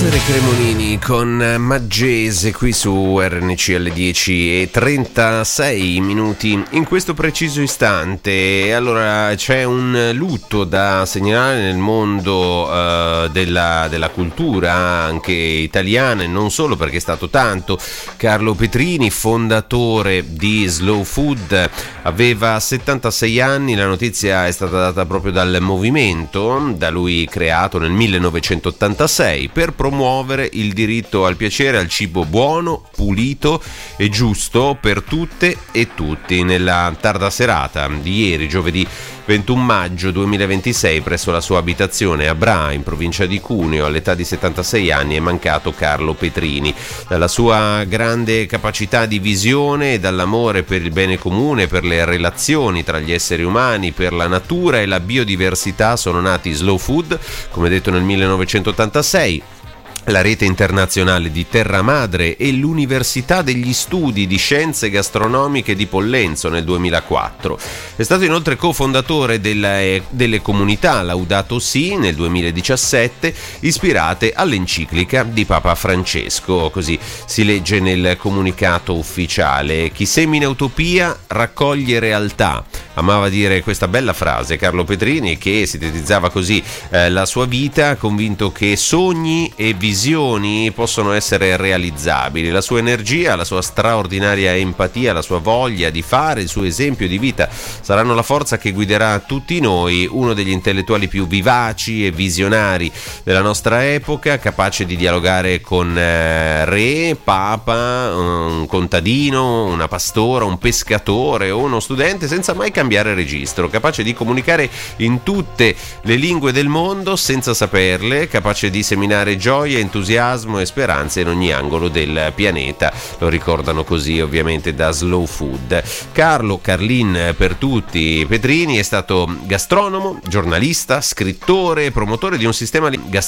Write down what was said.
Cremonini con Maggese qui su RNC alle 10:36 in questo preciso istante. Allora, c'è un lutto da segnalare nel mondo della cultura anche italiana, e non solo, perché è stato tanto. Carlo Petrini, fondatore di Slow Food, aveva 76 anni. La notizia è stata data proprio dal movimento, da lui creato nel 1986 per promuovere il diritto al piacere, al cibo buono, pulito e giusto per tutte e tutti. Nella tarda serata di ieri, giovedì 21 maggio 2026, presso la sua abitazione a Bra, in provincia di Cuneo, all'età di 76 anni, è mancato Carlo Petrini. Dalla sua grande capacità di visione e dall'amore per il bene comune, per le relazioni tra gli esseri umani, per la natura e la biodiversità sono nati Slow Food, come detto nel 1986. La rete internazionale di Terra Madre e l'Università degli Studi di Scienze Gastronomiche di Pollenzo nel 2004. È stato inoltre cofondatore delle comunità Laudato Si nel 2017, ispirate all'enciclica di Papa Francesco. Così si legge nel comunicato ufficiale. Chi semina utopia raccoglie realtà. Amava dire questa bella frase Carlo Petrini, che sintetizzava così la sua vita, convinto che sogni e visioni possono essere realizzabili. La sua energia, la sua straordinaria empatia, la sua voglia di fare, il suo esempio di vita saranno la forza che guiderà tutti noi. Uno degli intellettuali più vivaci e visionari della nostra epoca, capace di dialogare con re, papa, un contadino, una pastora, un pescatore o uno studente senza mai cambiare registro, capace di comunicare in tutte le lingue del mondo senza saperle, capace di seminare gioia, entusiasmo e speranze in ogni angolo del pianeta. Lo ricordano così ovviamente da Slow Food. Carlin per tutti, Petrini è stato gastronomo, giornalista, scrittore e promotore di un sistema gastronomico